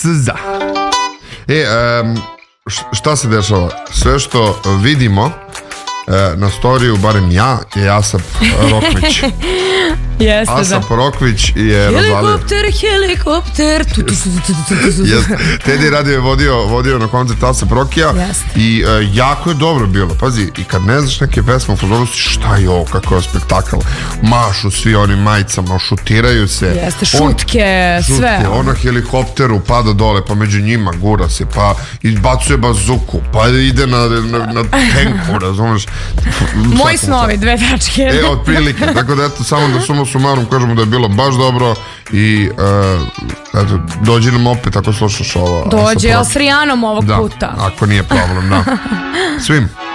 Cza. Šta se dešava? Sve što vidimo na storiju, barem ja, je Asap Rokvić. Jeste, Asap Rokvić je helikopter. Teddy Radio je vodio na koncert Asap Rokija i jako je dobro bilo. Pazi, i kad ne znaš neke pesme u fazonu si, šta je ovo, kako je spektakl, mašu svi onim majicama, šutiraju se. Jeste, šutke, sve. On na helikopteru pada dole, pa među njima gura se, pa izbacuje bazuku, pa ide na tenku, razumeš? Moji snovi, 2 tačke. Otprilike, tako da eto, samo da suma sumarum kažemo da je bilo baš dobro i eto, dođi nam opet ako slušaš ovo. Dođe, ali s Rijanom ovog puta. Da, ako nije problem, da. Svim.